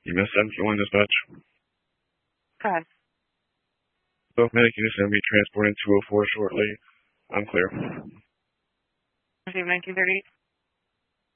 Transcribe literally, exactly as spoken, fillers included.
You missed seven four one dispatch. Correct. Both medic units are going to be transporting two oh four shortly. I'm clear. Receive nineteen thirty-eight.